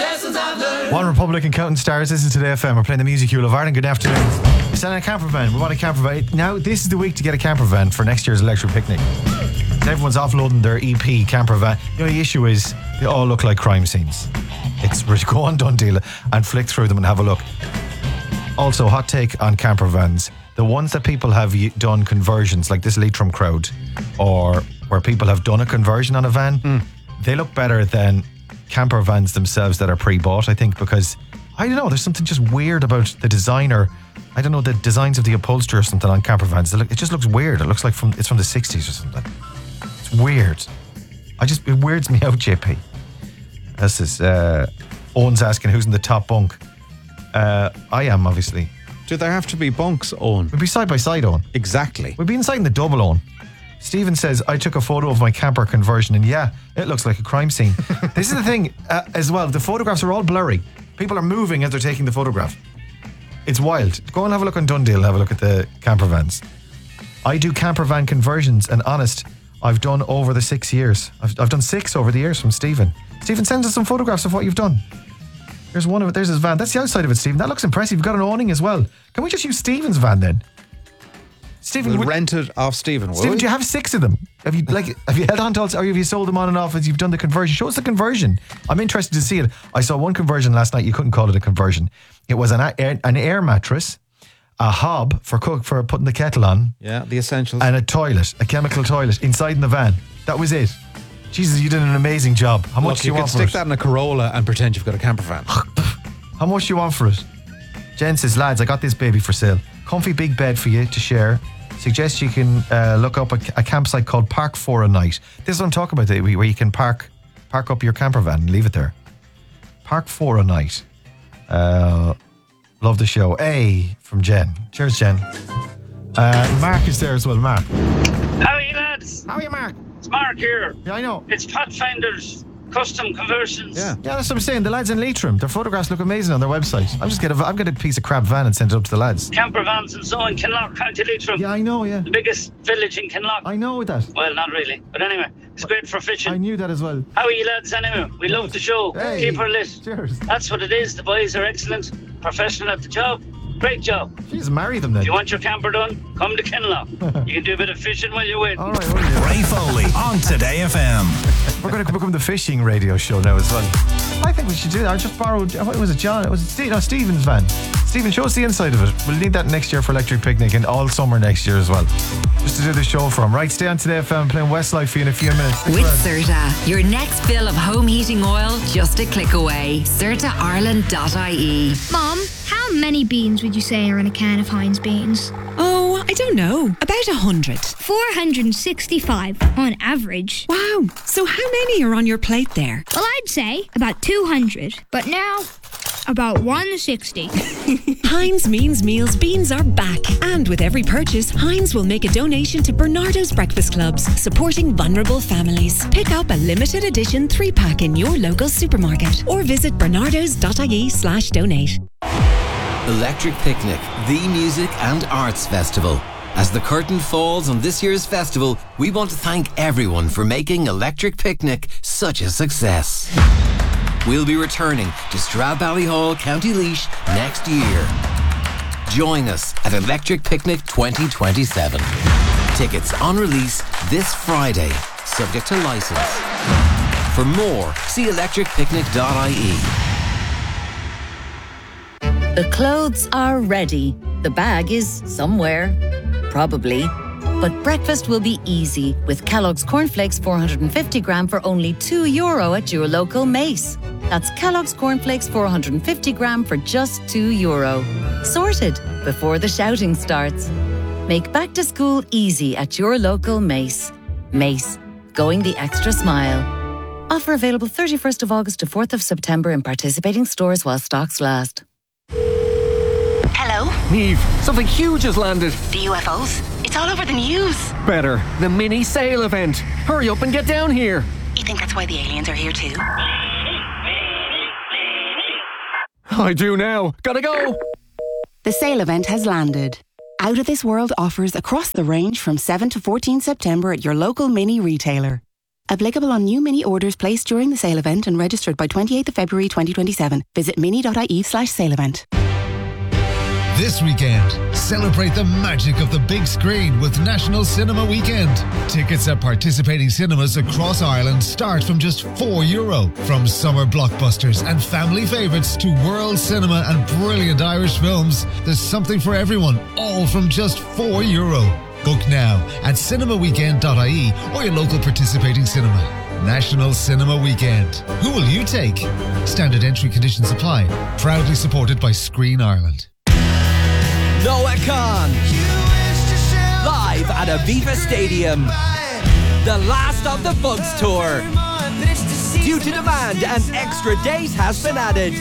lessons I've learned. One Republic and Counting Stars. This is Today FM. We're playing the Music Hall of Ireland. Good afternoon. We're selling a camper van. We want a camper van. Now, this is the week to get a camper van for next year's Electric Picnic. Everyone's offloading their EP camper van. The only issue is they all look like crime scenes. It's go on Dundee and flick through them and have a look. Also, hot take on camper vans. The ones that people have done conversions, like this Leitrim crowd, or where people have done a conversion on a van, they look better than camper vans themselves that are pre-bought, I think, because, I don't know, there's something just weird about the design, or I don't know, the designs of the upholstery or something on camper vans. It just looks weird. It looks like it's from the 60s or something. It's weird. It weirds me out, JP. This is Owen's asking who's in the top bunk. I am, obviously. Do there have to be bunks, Owen? We'd be side by side, Owen. Exactly. We'd be inside in the double, Owen. Stephen says, I took a photo of my camper conversion and yeah, it looks like a crime scene. This is the thing as well. The photographs are all blurry. People are moving as they're taking the photograph. It's wild. Go and have a look on Dundee and have a look at the camper vans. I do camper van conversions, and honest, I've done over the 6 years. I've done 6 over the years from Stephen. Stephen, send us some photographs of what you've done. There's one of it. There's his van. That's the outside of it, Stephen. That looks impressive. You've got an awning as well. Can we just use Stephen's van then? Stephen, we'll rent it off Stephen, will Stephen, we? do you have 6 of them? Have you held on to it, or have you sold them on and off as you've done the conversion? Show us the conversion. I'm interested to see it. I saw one conversion last night. You couldn't call it a conversion. It was an air mattress, a hob for putting the kettle on. Yeah, the essentials. And a toilet, a chemical toilet inside in the van. That was it. Jesus, you did an amazing job. How much do you want for it? You can stick that in a Corolla and pretend you've got a camper van. How much do you want for it? Jen says, lads, I got this baby for sale. Comfy big bed for you to share. Suggest you can look up a campsite called Park 4 a Night. This is what I'm talking about, where you can park up your camper van and leave it there. Park 4 a Night. Love the show. A from Jen. Cheers, Jen. Mark is there as well. Mark. How are you, lads? How are you, Mark? It's Mark here. Yeah, I know. It's Pathfinder's Custom Conversions. Yeah, that's what I'm saying. The lads in Leitrim, their photographs look amazing on their website. I'm getting a piece of crap van and send it up to the lads. Camper vans and so on, Kinloch, County Leitrim. Yeah, I know, yeah. The biggest village in Kinloch. I know that. Well, not really. But anyway, it's great for fishing. I knew that as well. How are you, lads, anyway? We love the show. Hey, keep her lit. Cheers. That's what it is. The boys are excellent. Professional at the job. Great job. Jeez, marry them then. If you want your camper done, come to Kinloch. You can do a bit of fishing while you wait. All right. Ray Foley on Today FM. We're going to become the fishing radio show now as well. I think we should do that. I just borrowed, was it John? Was it Stephen's van? Stephen, show us the inside of it. We'll need that next year for Electric Picnic and all summer next year as well. Just to do the show for him. Right, stay on Today FM, playing Westlife for you in a few minutes. With Certa, your next fill of home heating oil, just a click away. CertaIreland.ie. Mom, how many beans would you say are in a can of Heinz beans? Oh, I don't know. About 100. 465 on average. Wow. So how many are on your plate there? Well, I'd say about 200. But now, about 160. Heinz Means Meals beans are back. And with every purchase, Heinz will make a donation to Bernardo's Breakfast Clubs, supporting vulnerable families. Pick up a limited edition 3-pack in your local supermarket or visit bernardos.ie/donate. Electric Picnic, the music and arts festival. As the curtain falls on this year's festival, we want to thank everyone for making Electric Picnic such a success. We'll be returning to Stradbally, County Laois next year. Join us at Electric Picnic 2027. Tickets on release this Friday, subject to licence. For more, see electricpicnic.ie. The clothes are ready. The bag is somewhere. Probably. But breakfast will be easy with Kellogg's Cornflakes 450 gram for only €2 at your local Mace. That's Kellogg's Cornflakes 450 gram for just €2. Sorted before the shouting starts. Make back to school easy at your local Mace. Mace, going the extra smile. Offer available 31st of August to 4th of September in participating stores while stocks last. Hello? Niamh, something huge has landed. The UFOs? It's all over the news. Better, the mini sale event. Hurry up and get down here. You think that's why the aliens are here too? I do now. Gotta go. The sale event has landed. Out of This World offers across the range from 7 to 14 September at your local mini retailer. Applicable on new Mini orders placed during the sale event and registered by 28th of February 2027. Visit mini.ie/sale event. This weekend, celebrate the magic of the big screen with National Cinema Weekend. Tickets at participating cinemas across Ireland start from just €4. From summer blockbusters and family favourites to world cinema and brilliant Irish films, there's something for everyone, all from just €4. Book now at cinemaweekend.ie or your local participating cinema. National Cinema Weekend. Who will you take? Standard entry conditions apply. Proudly supported by Screen Ireland. Noah Khan live at Aviva Stadium. The last of the Bugs tour. Due to demand, an extra date has been added.